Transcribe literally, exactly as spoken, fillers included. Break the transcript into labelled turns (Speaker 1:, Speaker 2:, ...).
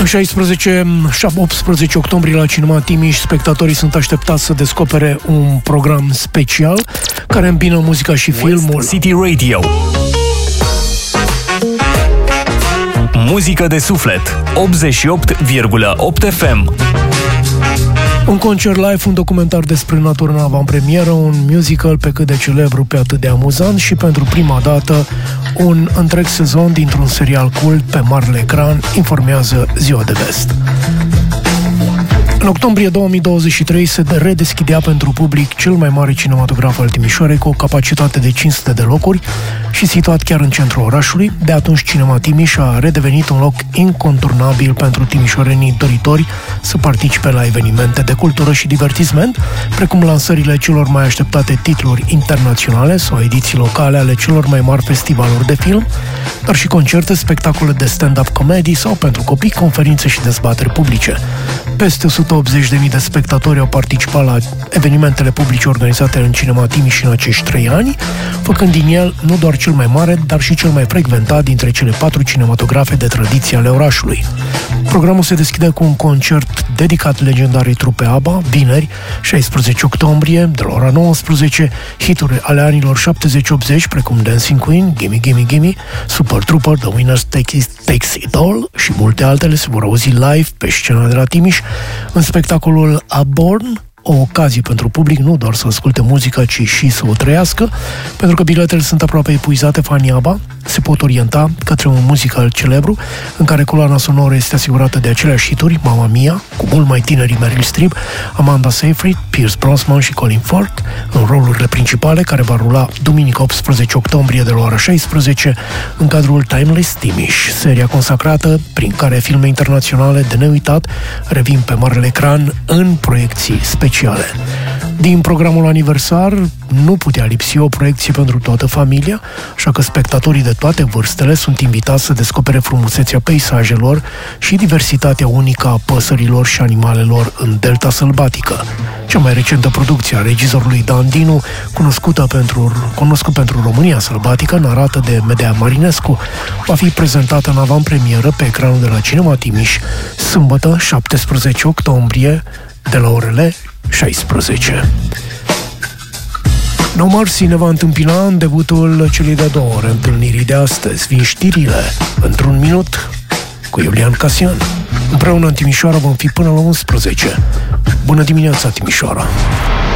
Speaker 1: șaisprezece optsprezece octombrie la Cinema Timiș, spectatorii sunt așteptați să descopere un program special care îmbină muzica și filmul.
Speaker 2: West City Radio. Muzică de suflet. optzeci și opt virgulă opt F M.
Speaker 1: Un concert live, un documentar despre natură în avantpremieră, un musical pe cât de celebru, pe atât de amuzant și pentru prima dată un întreg sezon dintr-un serial cult pe marele ecran, informează Ziua de Vest. În octombrie două mii douăzeci și trei se redeschidea pentru public cel mai mare cinematograf al Timișoarei, cu o capacitate de cinci sute de locuri și situat chiar în centrul orașului. De atunci, Cinema Timiș a redevenit un loc inconturnabil pentru timișorenii doritori să participe la evenimente de cultură și divertisment, precum lansările celor mai așteptate titluri internaționale sau ediții locale ale celor mai mari festivaluri de film, dar și concerte, spectacole de stand-up comedy sau pentru copii, conferințe și dezbateri publice. Peste o sută optzeci de mii de spectatori au participat la evenimentele publice organizate în Cinema Timiș în acești trei ani, făcând din el nu doar cel mai mare, dar și cel mai frecventat dintre cele patru cinematografe de tradiție ale orașului. Programul se deschide cu un concert dedicat legendarei trupe ABBA, vineri, șaisprezece octombrie, de la ora nouăsprezece, hituri ale anilor șaptezeci optzeci, precum Dancing Queen, Gimme Gimme Gimme, Super Trooper, The Winners Take It, Takes It All și multe altele se vor auzi live pe scena de la Timiș, în spectacolul Upborn, o ocazie pentru public nu doar să asculte muzica, ci și să o trăiască. Pentru că biletele sunt aproape epuizate, fanii ABBA se pot orienta către un musical celebru în care coloana sonoră este asigurată de aceleași hituri, Mamma Mia, cu mult mai tinerii Meryl Streep, Amanda Seyfried, Pierce Brosnan și Colin Firth în rolurile principale, care va rula duminică optsprezece octombrie de la ora șaisprezece în cadrul Timeless Timiș, seria consacrată prin care filme internaționale de neuitat revin pe marele ecran în proiecții speciale. Din programul aniversar nu putea lipsi o proiecție pentru toată familia, așa că spectatorii de toate vârstele sunt invitați să descopere frumusețea peisajelor și diversitatea unică a păsărilor și animalelor în Delta Sălbatică. Cea mai recentă producție a regizorului Dan Dinu, cunoscută pentru, cunoscut pentru România Sălbatică, narată de Medea Marinescu, va fi prezentată în avantpremieră pe ecranul de la Cinema Timiș, sâmbătă șaptesprezece octombrie, de la orele șaisprezece. No Mercy ne va întâmpina în debutul celei de-a doua ore întâlnirii de astăzi. Vin știrile într-un minut cu Iulian Casian. Împreună în Timișoara vom fi până la unsprezece. Bună dimineața, Timișoara!